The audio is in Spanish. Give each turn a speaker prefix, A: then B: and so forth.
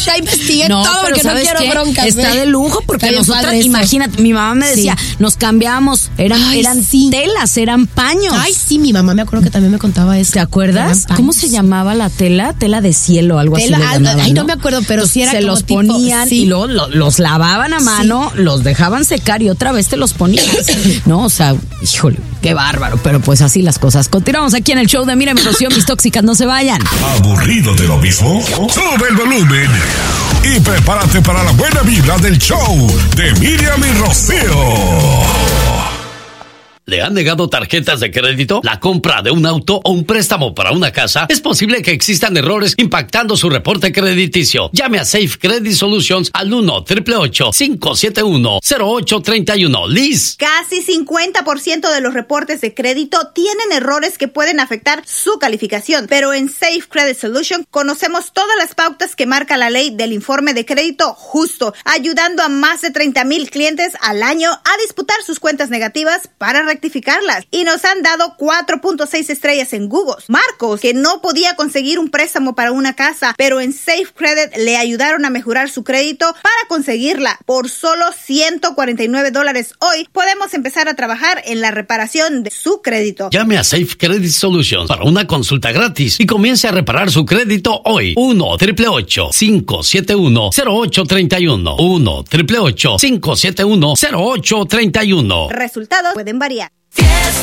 A: ya investigué todo porque no quiero broncas.
B: Está de lujo porque nosotras, imagínate, mi mamá me decía, nos cambiamos, eran telas, eran paños.
A: Ay, sí, mi mamá me acuerdo que también me contaba eso.
B: ¿Te acuerdas? ¿Cómo se llamaba la tela? Tela de cielo, algo así le llamaban,
A: ay, no me acuerdo, pero sí era
B: se
A: como
B: los
A: tipo,
B: ponían y luego los lavaban a mano, los dejaban secar y otra vez te los ponías. No, o sea, híjole, qué bárbaro, pero pues así las cosas. Continuamos aquí en el show de Mírame Rocío, mis tóxicas, no se vayan.
C: ¿Aburrido de lo mismo? Sube el volumen y prepárate para la buena vibra del show de Miriam y Rocío.
D: ¿Le han negado tarjetas de crédito, la compra de un auto o un préstamo para una casa? Es posible que existan errores impactando su reporte crediticio. Llame a Safe Credit Solutions al 1-888-571-0831. Liz.
E: Casi 50% de los reportes de crédito tienen errores que pueden afectar su calificación, pero en Safe Credit Solutions conocemos todas las pautas que marca la ley del informe de crédito justo, ayudando a más de 30,000 clientes al año a disputar sus cuentas negativas para rectificarlas, y nos han dado 4.6 estrellas en Google. Marcos, que no podía conseguir un préstamo para una casa, pero en Safe Credit le ayudaron a mejorar su crédito para conseguirla. Por solo $149 hoy podemos empezar a trabajar en la reparación de su crédito.
D: Llame a Safe Credit Solutions para una consulta gratis y comience a reparar su crédito hoy. 1-888-571-0831. 1-888-571-0831.
E: Resultados pueden variar.
F: Fiesta.